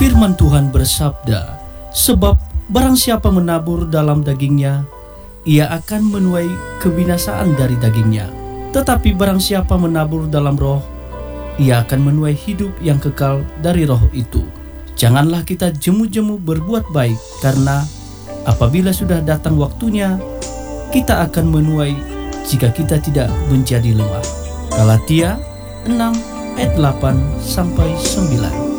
Firman Tuhan bersabda, sebab barang siapa menabur dalam dagingnya, ia akan menuai kebinasaan dari dagingnya. Tetapi barang siapa menabur dalam roh, ia akan menuai hidup yang kekal dari roh itu. Janganlah kita jemu-jemu berbuat baik, karena apabila sudah datang waktunya, kita akan menuai jika kita tidak menjadi lemah. Galatia 6 ayat 8-9.